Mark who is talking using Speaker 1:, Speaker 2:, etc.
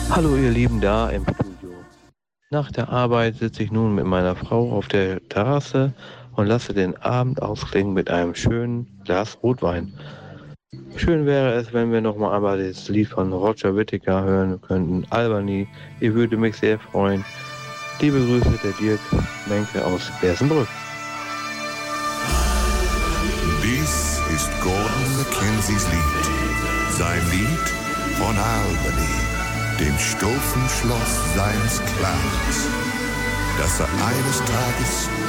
Speaker 1: Hallo ihr Lieben da im Studio. Nach der Arbeit sitze ich nun mit meiner Frau auf der Terrasse und lasse den Abend ausklingen mit einem schönen Glas Rotwein. Schön wäre es, wenn wir nochmal einmal das Lied von Roger Whittaker hören könnten, Albany. Ich würde mich sehr freuen. Liebe Grüße, der Dirk Menke aus Bersenbrück.
Speaker 2: Dies ist Gordon Mackenzies Lied. Sein Lied von Albany, dem Stufenschloss seines Clans, das er eines Tages